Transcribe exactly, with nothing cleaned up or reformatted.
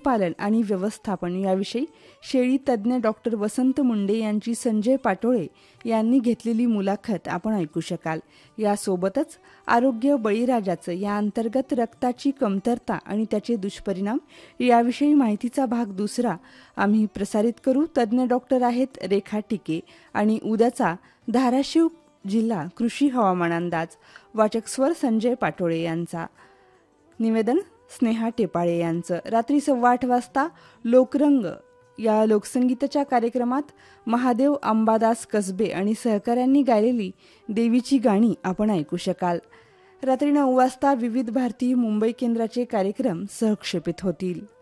पशुपालन आणि व्यवस्थापन याविषयी शेळी तज्ज्ञ डॉक्टर वसंत मुंडे यांची संजय पाटोळे यांनी घेतलेली मुलाखत आपण ऐकू शकाल. यासोबतच आरोग्य बळीराजाचं या अंतर्गत रक्ताची कमतरता आणि त्याचे दुष्परिणाम याविषयी माहितीचा भाग दुसरा आम्ही प्रसारित करू. तज्ज्ञ डॉक्टर आहेत रेखा टिके आणि उद्याचा धाराशिव जिल्हा कृषी हवामान अंदाज. वाचक स्वर संजय पाटोळे यांचा, निवेदन स्नेहा टेपाळे यांचं. रात्री सव्वा आठ वाजता लोकरंग या लोकसंगीताच्या कार्यक्रमात महादेव अंबादास कसबे आणि सहकाऱ्यांनी गायलेली देवीची गाणी आपण ऐकू शकाल. रात्री नऊ वाजता विविध भारती मुंबई केंद्राचे कार्यक्रम सहक्षेपित होतील.